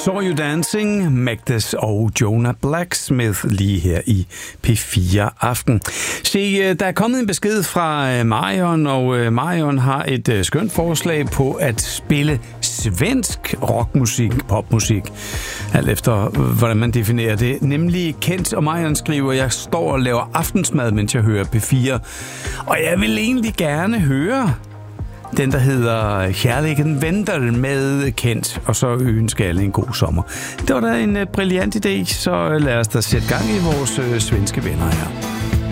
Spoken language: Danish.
Saw You Dancing, Magdes og Jonah Blacksmith lige her i P4 Aften. Se, der er kommet en besked fra Marion, og Marion har et skønt forslag på at spille svensk rockmusik, popmusik, alt efter hvordan man definerer det. Nemlig Kent, og Marion skriver, jeg står og laver aftensmad, mens jeg hører P4. Og jeg vil egentlig gerne høre den, der hedder Kærligheden venter med Kent, og så ønsker alle en god sommer. Det var da en brilliant idé, så lad os da sætte gang i vores svenske venner her.